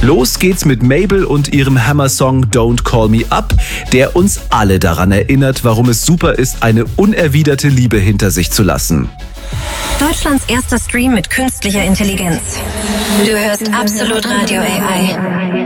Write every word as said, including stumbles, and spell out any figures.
Los geht's mit Mabel und ihrem Hammer-Song Don't Call Me Up, der uns alle daran erinnert, warum es super ist, eine unerwiderte Liebe hinter sich zu lassen. Deutschlands erster Stream mit künstlicher Intelligenz. Du hörst Absolut Radio A I.